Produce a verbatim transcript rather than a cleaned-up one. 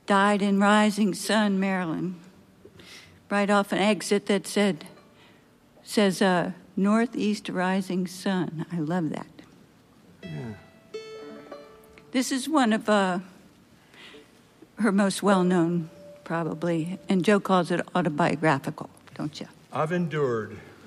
died in Rising Sun, Maryland, right off an exit that said, says uh, Northeast Rising Sun. I love that. Yeah. This is one of uh, her most well-known, probably, and Joe calls it autobiographical, don't you? I've endured